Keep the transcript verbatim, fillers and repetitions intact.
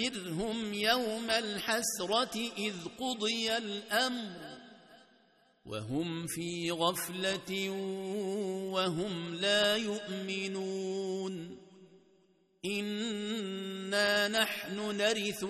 وأنذرهم يوم الحسرة إذ قضي الأمر وهم في غفلة وهم لا يؤمنون إنا نحن نرث